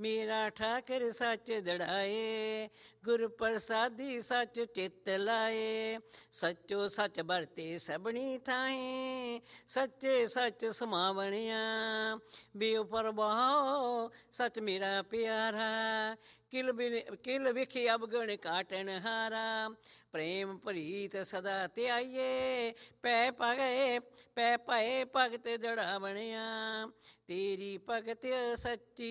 ਮੇਰਾ ਠਾਕਰ ਸੱਚ ਦੜਾਏ, ਗੁਰ ਪ੍ਰਸਾਦੀ ਸੱਚ ਚਿੱਤ ਲਾਏ। ਸੱਚੋ ਸੱਚ ਵਰਤੇ ਸਭਨੀ ਥਾਹੀਂ, ਸੱਚੇ ਸੱਚ ਸਮਾਵਣਿਆ। ਬੇਉ ਪ੍ਰਭਾਉ ਸੱਚ ਮੇਰਾ ਪਿਆਰਾ, ਕਿਲ ਵਿਖ ਅਵਗੁਣ ਕਾਟਣ ਹਾਰਾ। ਪ੍ਰੇਮ ਪ੍ਰੀਤ ਸਦਾ ਧਿਆਈਏ, ਪੈ ਭਏ ਭਗਤ ਦੜਾਵਣਿਆ। ਤੇਰੀ ਭਗਤ ਸੱਚੀ